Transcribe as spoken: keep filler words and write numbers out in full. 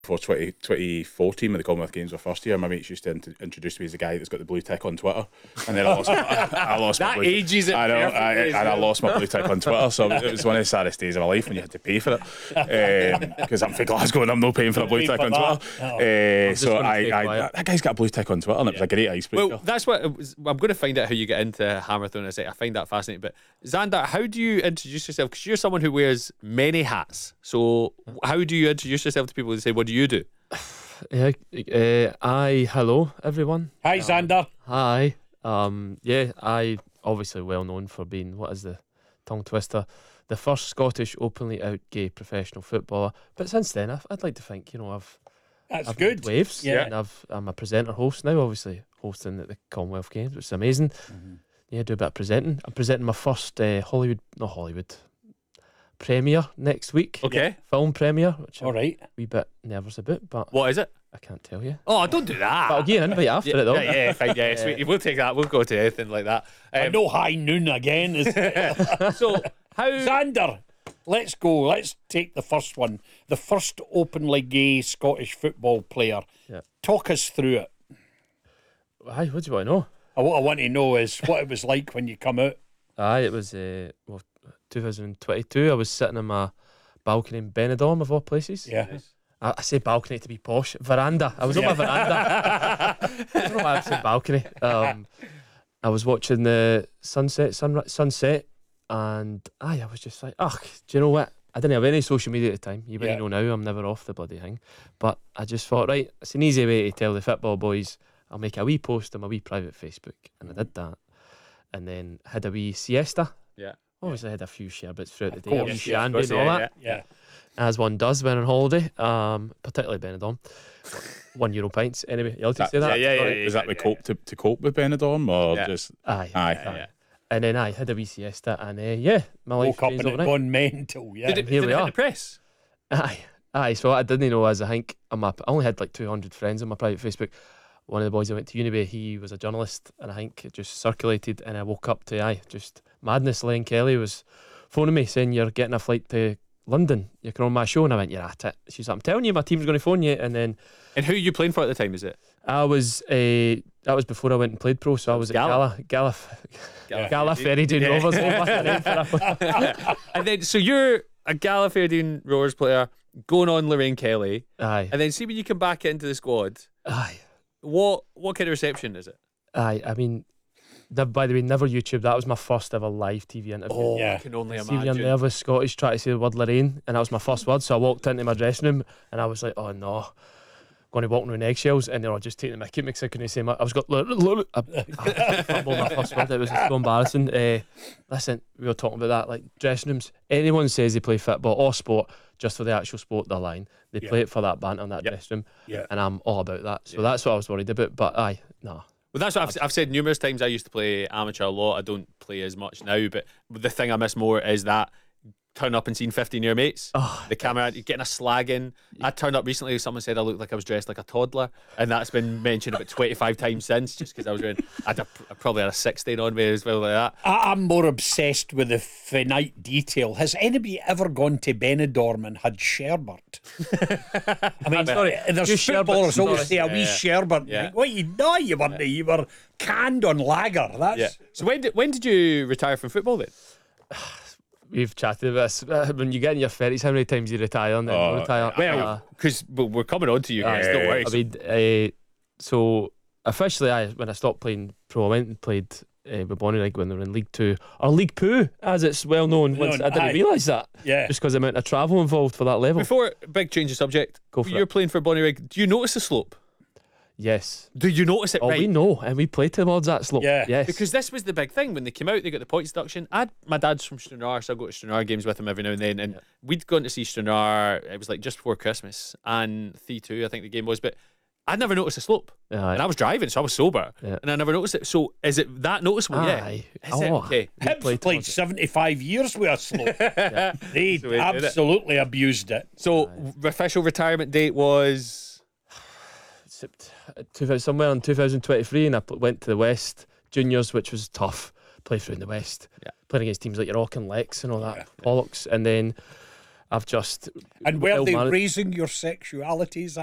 For twenty, twenty fourteen, when the Commonwealth Games were first year, my mates used to int- introduce me as the guy that's got the blue tick on Twitter, and then I lost, my, I lost that my blue ages it I know, I, perfectly, and I lost my blue tick on Twitter, so it was one of the saddest days of my life when you had to pay for it, because um, I'm from Glasgow and I'm not paying for a blue tick on Twitter. No. Uh, so I, I, that guy's got a blue tick on Twitter, and it was Yeah. a great icebreaker. Well, that's what it was, I'm going to find out how you get into Hammerthorn. I say I find that fascinating. But Xander, how do you introduce yourself? Because you're someone who wears many hats. So how do you introduce yourself to people and say, what do you do? Yeah, uh, I hello everyone. Hi, Xander. Hi. Um, yeah, I obviously well known for being, what is the tongue twister, the first Scottish openly out gay professional footballer. But since then, I've, I'd like to think, you know, I've That's I've good. made waves. Yeah. And I've I'm a presenter host now, obviously hosting at the Commonwealth Games, which is amazing. Mm-hmm. Yeah, do a bit of presenting. I'm presenting my first uh, Hollywood, not Hollywood, premiere next week. Okay. Film premiere, which All I'm right. a wee bit nervous about, but What is it? I can't tell you. Oh, don't do that. But I'll give you an invite after yeah, it though. yeah, yeah, fine, yeah, sweet. We'll take that. We'll go to anything like that. Uh, Um, no high noon again. Is So how? Xander, let's go. Let's take the first one. The first openly gay Scottish football player. Yeah. Talk us through it. Aye, what do you want to know? Uh, What I want to know is what it was like when you come out. Aye, it was uh, well, twenty twenty-two. I was sitting on my balcony in Benidorm, of all places. Yeah. I, I say balcony to be posh. Veranda. I was on my veranda. I don't know why I said balcony. Um, I was watching the sunset, sunri- sunset, and aye, I was just like, ugh, do you know what? I didn't have any social media at the time. You Yeah. yeah. know now, I'm never off the bloody thing. But I just thought, right, it's an easy way to tell the football boys, I'll make a wee post on my wee private Facebook. And I did that. And then had a wee siesta. Yeah. Obviously, I had a few sherbets throughout the day, course, a wee yeah, shandy of course, and all yeah, that, Yeah. as one does when on holiday, um, particularly Benidorm. One euro pints. Anyway, you allowed to say that? yeah, yeah, Sorry. yeah. Is that the cope to, to cope with Benidorm, or Yeah. just Aye. aye? Yeah, yeah. And then I had a wee siesta, and uh, yeah, my life Woke up changed and it overnight. gone mental. Yeah. Did it, here did we it hit are. the press? Aye, aye. So what I didn't know is I think on my, I only had like two hundred friends on my private Facebook. One of the boys I went to uni with, he was a journalist, and I think it just circulated, and I woke up to aye, just madness. Lane Kelly was phoning me saying, "You're getting a flight to London. You can on my show," and I went, "You're at it." She's like, "I'm telling you, my team's going to phone you." And then And who are you playing for at the time? Is it I was uh, that was before I went and played pro, so I was at Gala? Gala Gala Gala Ferrydoon Yeah. Rovers. eh, what's the name for that? And then, so you're a Gallifreyan Rovers player going on Lorraine Kelly, Aye, and then see when you come back into the squad, aye, what what kind of reception is it? aye. I mean, the, by the way, never YouTube. That was my first ever live T V interview. Oh, Yeah. I can only See, you're imagine. nervous Scottish trying to say the word Lorraine, and that was my first word. So I walked into my dressing room, and I was like, "Oh no, going to walk on eggshells." And then I just taking the mickey because I couldn't say my. I was got. I, I fumbled my first word. It was so embarrassing. Uh, listen, we were talking about that, like dressing rooms. Anyone says they play football or sport just for the actual sport they're lying. They Yeah. play it for that banter in that Yep. dressing room, Yeah. and I'm all about that. So that's what I was worried about. But aye, no. Well, that's what I've, I've said numerous times. I used to play amateur a lot. I don't play as much now, but the thing I miss more is that turn up and seeing fifteen of your mates. Oh, The camera, getting a slag in. I turned up recently, someone said I looked like I was dressed like a toddler, and that's been mentioned about twenty-five times since, just because I was wearing, I, had a, I probably had a sixteen on me as well, like that. I, I'm more obsessed with the finite detail. Has anybody ever gone to Benidorm and had sherbet? I mean, Sorry, there's just footballers sherbet, always say a sorry. wee Yeah. sherbet. Yeah. Like, what you know, you weren't. You were canned on lager. That's Yeah. So when did, when did you retire from football then? we've chatted about this. Uh, When you get in your thirties, how many times you retire and then Oh, you retire? Well, Uh, because we're coming on to you guys, Aye. don't worry. I mean, uh, so officially, I when I stopped playing pro, I went and played uh, with Bonnyrigg when they were in League Two or League Poo, as it's well known. Once, Known, I didn't aye. realise that yeah. just because the amount of travel involved for that level. Before, big change of subject, Go for you're it. playing for Bonnyrigg. Do you notice the slope? Yes. Do you notice it Oh, right? we know, and we played towards that slope. Yeah. Yes. Because this was the big thing when they came out. They got the points deduction. I'd, my dad's from Stranraer, so I go to Stranraer games with him every now and then. And Yeah. we'd gone to see Stranraer. It was like just before Christmas and three two, I think the game was. But I'd never noticed the slope, Aye. and I was driving, so I was sober, Yeah. and I never noticed it. So is it that noticeable? Yeah. Aye. Is it? Oh. Okay. We Hibs played played towards it. seventy-five years with a slope. They So we did it. absolutely abused it. So r- official retirement date was. Sept- two thousand somewhere in two thousand twenty-three, and I pl- went to the West Juniors, which was tough. Play through in the West, Yeah. playing against teams like your Auckland Lex and all that Yeah. bollocks. And then I've just And were they ill-managed- raising your sexualities